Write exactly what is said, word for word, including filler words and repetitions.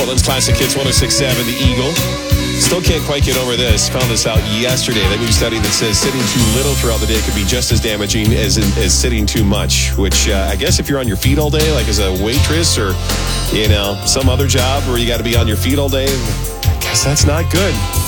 Portland's Classic Hits one oh six point seven, The Eagle. Still can't quite get over this. Found this out yesterday. That new study that says sitting too little throughout the day could be just as damaging as, as sitting too much, which uh, I guess if you're on your feet all day, like as a waitress or, you know, some other job where you got to be on your feet all day, I guess that's not good.